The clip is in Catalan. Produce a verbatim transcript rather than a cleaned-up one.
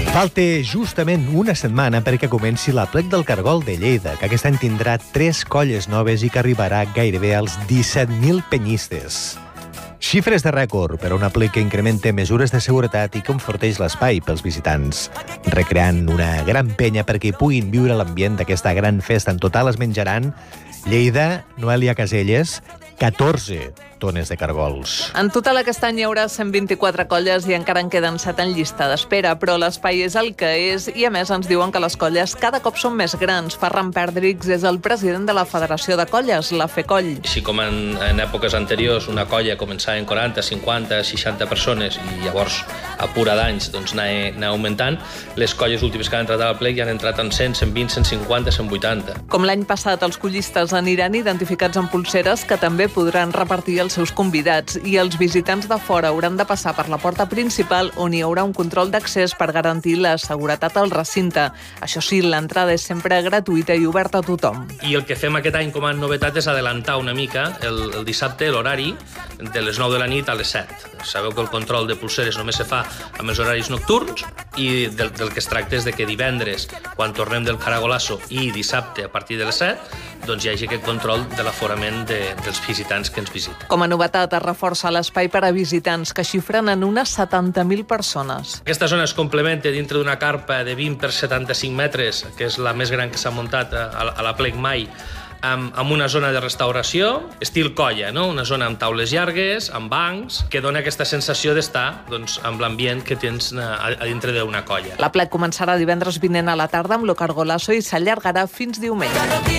Falta justament una setmana perquè comenci l'Aplec del Cargol de Lleida, que aquest any tindrà tres colles noves i que arribarà gairebé als disset mil penyistes. Xifres de rècord per a un aplec que incrementa mesures de seguretat i que enforteix l'espai pels visitants, recreant una gran penya perquè hi puguin viure l'ambient d'aquesta gran festa. En total es menjaran Lleida, Noelia Caselles, catorze tones de cargols. En total aquest any hi haurà cent vint-i-quatre colles i encara en queden set en llista d'espera, però l'espai és el que és i a més ens diuen que les colles cada cop són més grans. Ferran Perdrix és el president de la Federació de Colles, la FEColl. Així com en, en èpoques anteriors una colla començava en quaranta, cinquanta, seixanta persones i llavors a pura d'anys doncs, anar, anar augmentant, les colles últimes que han entrat a l'Aplec ja han entrat en cent, cent vint, cent cinquanta, cent vuitanta. Com l'any passat, els collistes aniran identificats amb pulseres que també podran repartir els seus convidats i els visitants de fora hauran de passar per la porta principal on hi haurà un control d'accés per garantir la seguretat al recinte. Això sí, l'entrada és sempre gratuïta i oberta a tothom. I el que fem aquest any com a novetat és adelantar una mica el, el dissabte l'horari de les nou de la nit a les set. Sabeu que el control de pulseres només se fa amb els horaris nocturns i del, del que es tracta és de que divendres, quan tornem del Caragolasso i dissabte a partir de les set, doncs hi hagi aquest control de l'aforament de, dels visitants que ens visiten. Com a novetat, es reforça l'espai per a visitants, que xifren en unes setanta mil persones. Aquesta zona es complementa dintre d'una carpa de vint per setanta-cinc metres, que és la més gran que s'ha muntat a, a l'Aplec mai, amb, amb una zona de restauració, estil colla, no? Una zona amb taules llargues, amb bancs, que dona aquesta sensació d'estar doncs, amb l'ambient que tens a, a dintre d'una colla. L'Aplec començarà divendres vinent a la tarda amb lo Cargolasso i s'allargarà fins diumenge.